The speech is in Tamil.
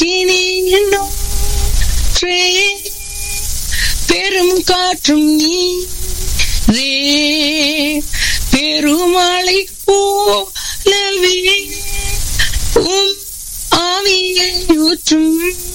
அக்கினியினூற்றே பெரும் காற்றும் நீரே பெருமழை போலவே ஆவியை ஊற்றும்